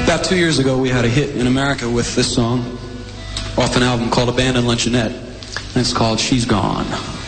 About 2 years ago, we had a hit in America with this song off an album called Abandoned Luncheonette, and it's called She's Gone.